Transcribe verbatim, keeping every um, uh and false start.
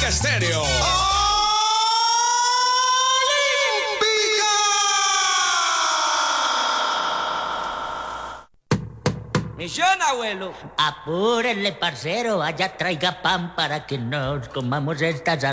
Estéreo. Misión, abuelo. Apúrenle, parcero, vaya, traiga pan para que nos comamos estas